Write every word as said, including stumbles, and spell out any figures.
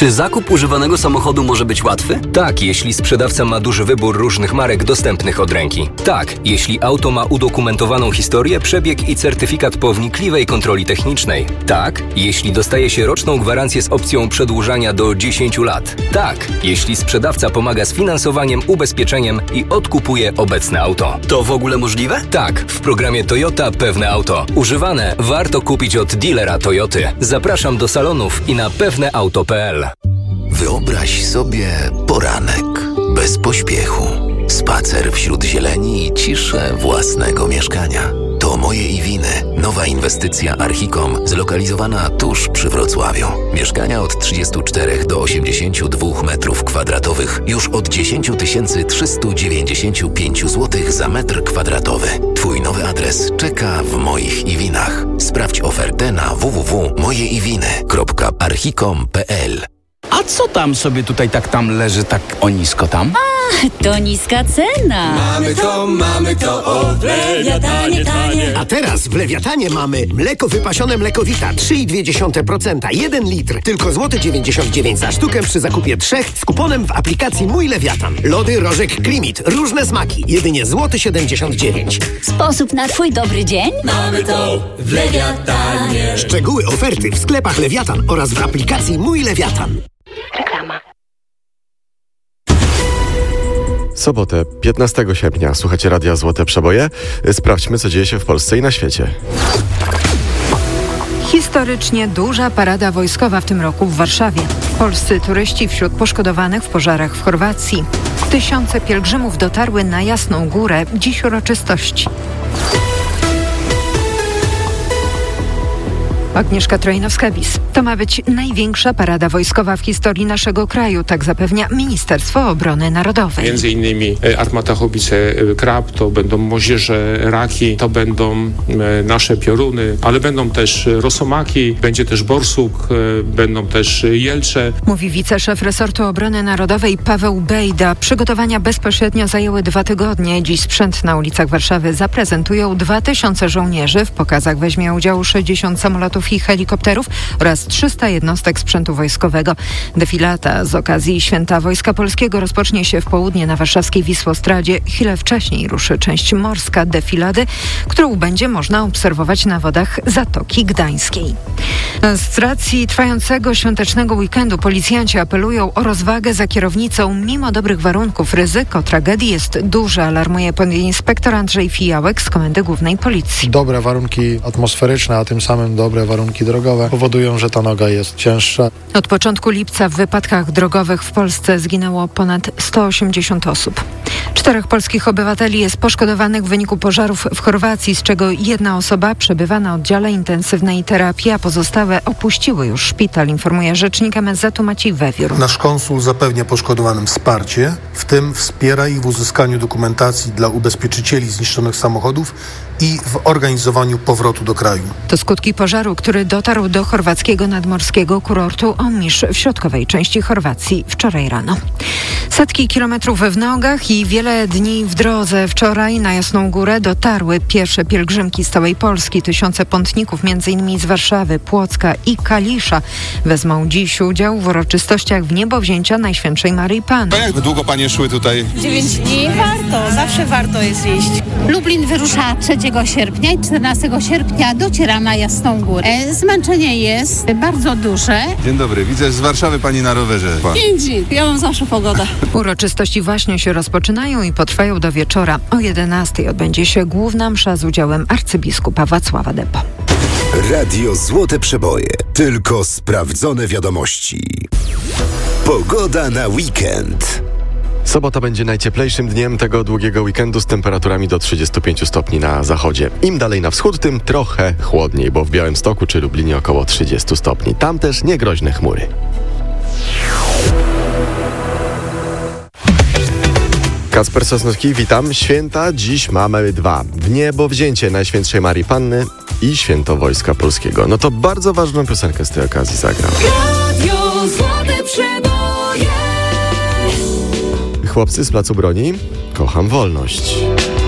Czy zakup używanego samochodu może być łatwy? Tak, jeśli sprzedawca ma duży wybór różnych marek dostępnych od ręki. Tak, jeśli auto ma udokumentowaną historię, przebieg i certyfikat po wnikliwej kontroli technicznej. Tak, jeśli dostaje się roczną gwarancję z opcją przedłużania do dziesięciu lat. Tak, jeśli sprzedawca pomaga z finansowaniem, ubezpieczeniem i odkupuje obecne auto. To w ogóle możliwe? Tak, w programie Toyota Pewne Auto. Używane warto kupić od dealera Toyoty. Zapraszam do salonów i na pewneauto kropka p l. Wyobraź sobie poranek bez pośpiechu, spacer wśród zieleni i ciszę własnego mieszkania. To Moje i Winy, nowa inwestycja Archicom, zlokalizowana tuż przy Wrocławiu. Mieszkania od trzydziestu czterech do osiemdziesięciu dwóch metrów kwadratowych już od dziesięć tysięcy trzysta dziewięćdziesiąt pięć złotych za metr kwadratowy. Twój nowy adres czeka w Moich i Winach. Sprawdź ofertę na w w w kropka moje i winy kropka archicom kropka p l. A co tam sobie tutaj tak tam leży tak o nisko tam? A, to niska cena. Mamy to, mamy to, o, w Lewiatanie tanie. A teraz w Lewiatanie mamy mleko wypasione Mlekowita trzy i dwie dziesiąte procent, jeden litr, tylko złoty dziewięćdziesiąt dziewięć za sztukę przy zakupie trzech z kuponem w aplikacji Mój Lewiatan. Lody Rożek Klimit, różne smaki, jedynie złoty siedemdziesiąt dziewięć. Sposób na twój dobry dzień? Mamy to w Lewiatanie. Szczegóły oferty w sklepach Lewiatan oraz w aplikacji Mój Lewiatan. Reklama. Sobotę, piętnastego sierpnia. Słuchacie Radia Złote Przeboje. Sprawdźmy, co dzieje się w Polsce i na świecie. Historycznie duża parada wojskowa w tym roku w Warszawie. Polscy turyści wśród poszkodowanych w pożarach w Chorwacji. Tysiące pielgrzymów dotarły na Jasną Górę. Dziś uroczystości. Agnieszka Trojnowska-Wiss. To ma być największa parada wojskowa w historii naszego kraju, tak zapewnia Ministerstwo Obrony Narodowej. Między innymi armata Haubice Krab, to będą moździerze Raki, to będą nasze pioruny, ale będą też rosomaki, będzie też borsuk, będą też jelcze. Mówi wiceszef resortu obrony narodowej Paweł Bejda. Przygotowania bezpośrednio zajęły dwa tygodnie. Dziś sprzęt na ulicach Warszawy zaprezentują dwa tysiące żołnierzy. W pokazach weźmie udział sześćdziesiąt samolotów i helikopterów oraz trzysta jednostek sprzętu wojskowego. Defilata z okazji Święta Wojska Polskiego rozpocznie się w południe na warszawskiej Wisłostradzie. Chwilę wcześniej ruszy część morska defilady, którą będzie można obserwować na wodach Zatoki Gdańskiej. Z racji trwającego świątecznego weekendu policjanci apelują o rozwagę za kierownicą. Mimo dobrych warunków ryzyko tragedii jest duże, alarmuje podinspektor Andrzej Fijałek z Komendy Głównej Policji. Dobre warunki atmosferyczne, a tym samym dobre warunki drogowe powodują, że ta noga jest cięższa. Od początku lipca w wypadkach drogowych w Polsce zginęło ponad sto osiemdziesiąt osób. Czterech polskich obywateli jest poszkodowanych w wyniku pożarów w Chorwacji, z czego jedna osoba przebywa na oddziale intensywnej terapii, a pozostałe opuściły już szpital, informuje rzecznik M S Z-u Maciej Wewiór. Nasz konsul zapewnia poszkodowanym wsparcie, w tym wspiera ich w uzyskaniu dokumentacji dla ubezpieczycieli zniszczonych samochodów i w organizowaniu powrotu do kraju. To skutki pożaru, który dotarł do chorwackiego nadmorskiego kurortu Omisz w środkowej części Chorwacji wczoraj rano. Setki kilometrów w nogach i wiele dni w drodze. Wczoraj na Jasną Górę dotarły pierwsze pielgrzymki z całej Polski. Tysiące pątników, m.in. z Warszawy, Płocka i Kalisza, wezmą dziś udział w uroczystościach w niebowzięcia Najświętszej Maryi Panny. Jak długo panie szły tutaj? Dziewięć dni. Warto, zawsze warto jest jeść. Lublin wyrusza trzeciego sierpnia i czternastego sierpnia dociera na Jasną Górę. Zmęczenie jest bardzo duże. Dzień dobry, widzę z Warszawy pani na rowerze. Pięć dni, ja mam zawsze pogodę. Uroczystości właśnie się rozpoczynają i potrwają do wieczora. O jedenastej odbędzie się główna msza z udziałem arcybiskupa Wacława Depo. Radio Złote Przeboje. Tylko sprawdzone wiadomości. Pogoda na weekend. Sobota będzie najcieplejszym dniem tego długiego weekendu z temperaturami do trzydziestu pięciu stopni na zachodzie. Im dalej na wschód, tym trochę chłodniej, bo w Białymstoku czy Lublinie około trzydziestu stopni. Tam też niegroźne chmury. Kacper Sosnowski, witam. Święta dziś mamy dwa. W niebowzięcie Najświętszej Marii Panny i Święto Wojska Polskiego. No to bardzo ważną piosenkę z tej okazji zagram. Radio Złote Przeboje. Chłopcy z Placu Broni, kocham wolność.